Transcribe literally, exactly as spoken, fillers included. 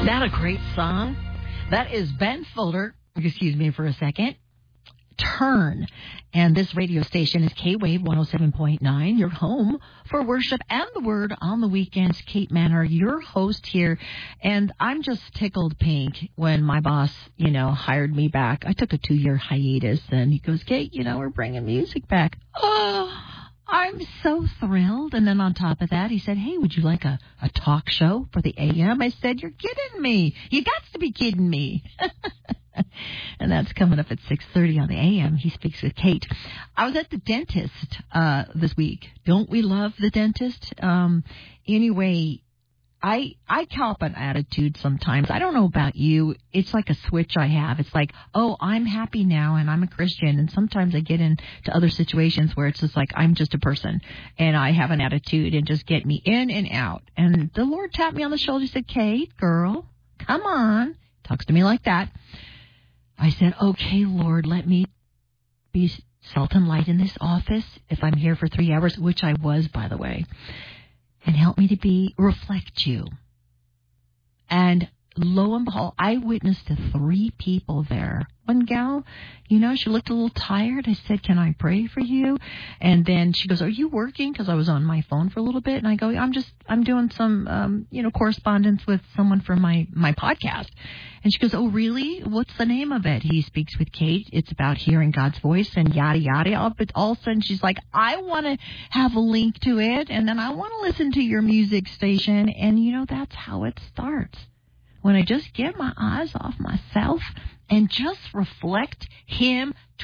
that a great song? That is Ben Folder, excuse me for a second, Turn. And this radio station is K-Wave one oh seven point nine, your home for worship and the word on the weekends. Kate Manor, your host here. And I'm just tickled pink when my boss, you know, hired me back. I took a two-year hiatus, and he goes, Kate, you know, we're bringing music back. Oh, I'm so thrilled. And then on top of that, he said, hey, would you like a, a talk show for the A M? I said, you're kidding me. You got to be kidding me. And that's coming up at six thirty on the A M. He Speaks with Kate. I was at the dentist uh, this week. Don't we love the dentist? Um, anyway, I I cop an attitude sometimes. I don't know about you. It's like a switch I have. It's like, oh, I'm happy now and I'm a Christian. And sometimes I get into other situations where it's just like I'm just a person and I have an attitude and just get me in and out. And the Lord tapped me on the shoulder and said, Kate, girl, come on. Talks to me like that. I said, okay, Lord, let me be salt and light in this office if I'm here for three hours, which I was, by the way, and help me to be, reflect you. And lo and behold, I witnessed to three people there. One gal, you know, she looked a little tired. I said, can I pray for you? And then she goes, are you working? Because I was on my phone for a little bit. And I go, I'm just, I'm doing some, um, you know, correspondence with someone for my, my podcast. And she goes, oh, really? What's the name of it? He Speaks with Kate. It's about hearing God's voice and yada, yada. But all of a sudden she's like, I want to have a link to it. And then I want to listen to your music station. And, you know, that's how it starts. When I just get my eyes off myself and just reflect Him